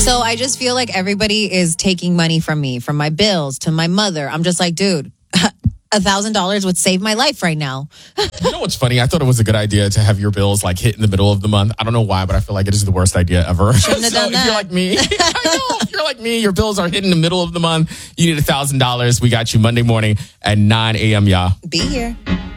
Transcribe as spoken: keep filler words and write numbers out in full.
So I just feel like everybody is taking money from me, from my bills to my mother. I'm just like, dude, a thousand dollars would save my life right now. You know what's funny? I thought it was a good idea to have your bills like hit in the middle of the month. I don't know why, but I feel like it is the worst idea ever. Shouldn't have so done if that. you're like me, I know, if you're like me, your bills are hit in the middle of the month. You need a thousand dollars. We got you Monday morning at nine a.m. y'all. Be here.